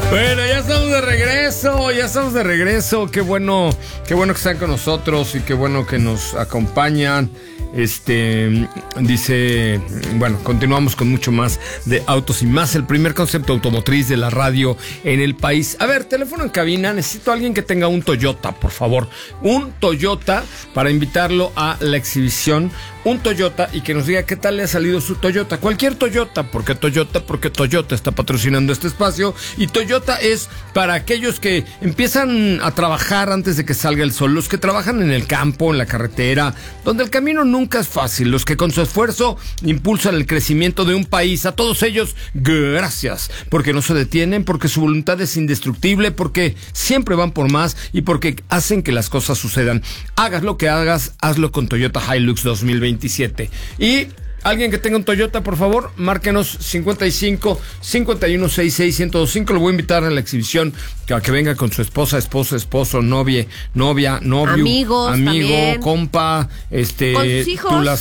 Bueno, ya estamos de regreso, qué bueno que están con nosotros y qué bueno que nos acompañan. Dice, bueno, continuamos con mucho más de Autos y Más, el primer concepto automotriz de la radio en el país. A ver, teléfono en cabina, necesito a alguien que tenga un Toyota, por favor. Un Toyota para invitarlo a la exhibición. Un Toyota y que nos diga qué tal le ha salido su Toyota. Cualquier Toyota, porque Toyota está patrocinando este espacio. Y Toyota es para aquellos que empiezan a trabajar antes de que salga el sol, los que trabajan en el campo, en la carretera, donde el camino nunca es fácil, los que con su esfuerzo impulsan el crecimiento de un país. A todos ellos, gracias, porque no se detienen, porque su voluntad es indestructible, porque siempre van por más y porque hacen que las cosas sucedan. Hagas lo que hagas, hazlo con Toyota Hilux 2027. Y alguien que tenga un Toyota, por favor, márquenos 55 51 66 1025. Lo voy a invitar a la exhibición, que venga con su esposa, esposo, novia, novio, amigo, también, compa, con sus hijos.